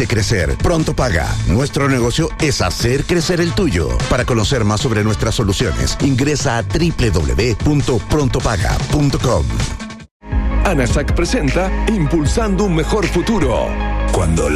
verte crecer. Pronto Paga. Nuestro negocio es hacer crecer el tuyo. Para conocer más sobre nuestras soluciones, ingresa a www.prontopaga.com. ANASAC presenta Impulsando un mejor futuro. Cuando